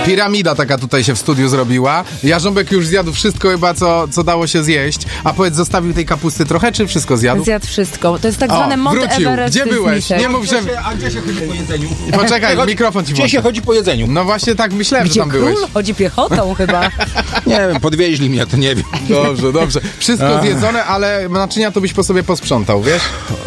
Piramida taka tutaj się w studiu zrobiła. Jarząbek już zjadł wszystko chyba, co dało się zjeść. A powiedz, zostawił tej kapusty trochę, czy wszystko zjadł? Zjadł wszystko. To jest tak zwane Mount wrócił. Everest. Gdzie byłeś? Nie mów, że... A gdzie się chodzi po jedzeniu? Poczekaj, mikrofon ci Gdzie włączę. się chodzi po jedzeniu? No właśnie tak myślałem, Gdzie że tam byłeś. król chodzi piechotą chyba. Nie wiem, podwieźli mnie, to nie wiem. Dobrze. Wszystko zjedzone, ale naczynia to byś po sobie posprzątał, wiesz?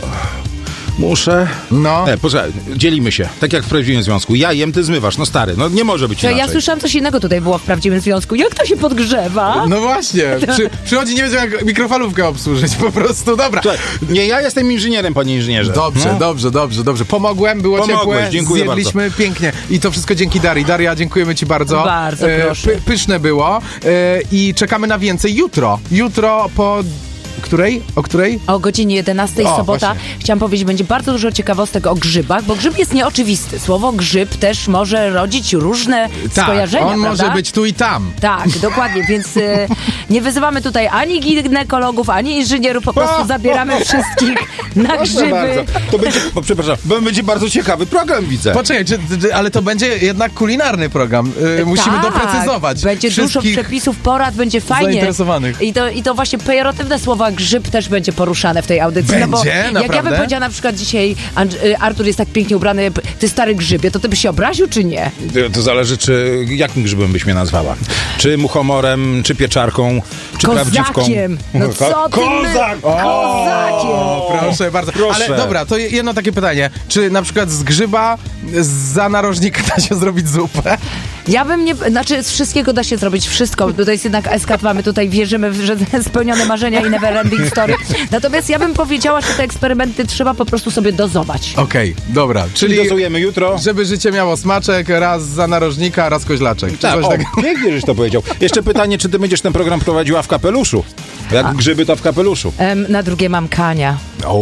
Muszę. No. Nie, poczekaj, dzielimy się. Tak jak w prawdziwym związku. Ja jem, ty zmywasz. No stary, no nie może być Czy inaczej. ja słyszałam coś innego tutaj było w prawdziwym związku. Jak to się podgrzewa? No właśnie. Przychodzi, nie wiedział jak mikrofalówkę obsłużyć po prostu. Dobra. Słuchaj, nie, ja jestem inżynierem, panie inżynierze. Dobrze. Pomogłem, było Pomogłeś, ciepłe, dziękuję zjedliśmy pięknie. I to wszystko dzięki Darii. Daria, dziękujemy ci bardzo. Bardzo proszę. Pyszne było. I czekamy na więcej jutro. Jutro po... O której? O godzinie 11 sobota. Właśnie. Chciałam powiedzieć, będzie bardzo dużo ciekawostek o grzybach, bo grzyb jest nieoczywisty. Słowo grzyb też może rodzić różne skojarzenia, on prawda? może być tu i tam. Tak, dokładnie, więc nie wyzywamy tutaj ani ginekologów, ani inżynierów, po prostu zabieramy wszystkich na Proszę grzyby. bardzo. To będzie, przepraszam, będzie bardzo ciekawy program, widzę. Poczekaj, ale to będzie jednak kulinarny program. Musimy Tak, doprecyzować. będzie dużo wszystkich przepisów, porad, będzie fajnie. zainteresowanych. I to właśnie pejoratywne słowa grzyb też będzie poruszane w tej audycji. Będzie? No bo jak ja Naprawdę? bym powiedziała na przykład dzisiaj, Artur jest tak pięknie ubrany, ty stary grzybie, to ty byś się obraził, czy nie? To zależy, jakim grzybem byś mnie nazwała. Czy muchomorem, czy pieczarką, czy prawdziwką. Kozakiem! No co ty? Kozak! Kozakiem! Proszę bardzo. Proszę. Ale dobra, to jedno takie pytanie. Czy na przykład z grzyba za narożnika da się zrobić zupę? Ja bym nie... Znaczy z wszystkiego da się zrobić wszystko. Tutaj jest jednak eskat, mamy tutaj, wierzymy, że spełnione marzenia i never ending story. Natomiast ja bym powiedziała, że te eksperymenty trzeba po prostu sobie dozować. Okej, dobra. Czyli dozujemy jutro. Żeby życie miało smaczek, raz za narożnika, raz koźlaczek. Czy Tak, coś takiego? pięknie, żeś to powiedział. Jeszcze pytanie, czy ty będziesz ten program prowadziła w kapeluszu? Jak grzyby, to w kapeluszu. Na drugie mam kania.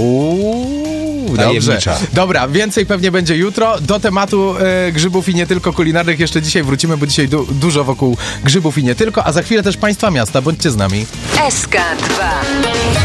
Dobrze. Tajemnicza. Dobra, więcej pewnie będzie jutro. Do tematu grzybów i nie tylko kulinarnych jeszcze dzisiaj wrócimy, bo dzisiaj dużo wokół grzybów i nie tylko, a za chwilę też państwa miasta. Bądźcie z nami. SK2